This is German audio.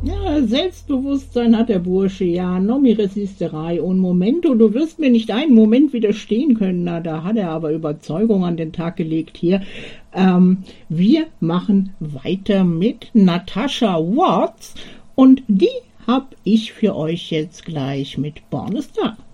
Ja, Selbstbewusstsein hat der Bursche, ja, non mi resisterei un momento, du wirst mir nicht einen Moment widerstehen können, na, da hat er aber Überzeugung an den Tag gelegt hier. Wir machen weiter mit Natasha Watts und die hab ich für euch jetzt gleich mit Born a Star.